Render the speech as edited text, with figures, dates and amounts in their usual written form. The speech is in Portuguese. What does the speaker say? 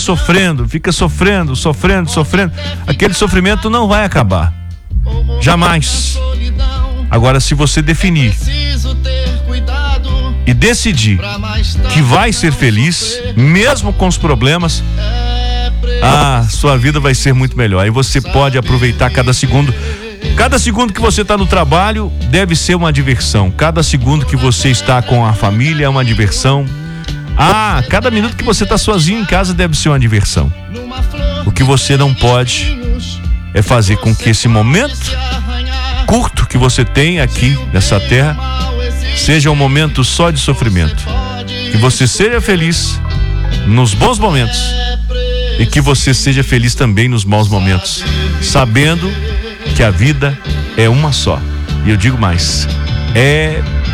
sofrendo, aquele sofrimento não vai acabar. Jamais. Agora, se você definir e decidir que vai ser feliz, mesmo com os problemas, sua vida vai ser muito melhor. E você pode aproveitar cada segundo. Cada segundo que você está no trabalho deve ser uma diversão. Cada segundo que você está com a família é uma diversão. Cada minuto que você está sozinho em casa deve ser uma diversão. O que você não pode é fazer com que esse momento curto que você tem aqui nessa terra seja um momento só de sofrimento. Que você seja feliz nos bons momentos e que você seja feliz também nos maus momentos, sabendo que a vida é uma só. E eu digo mais, é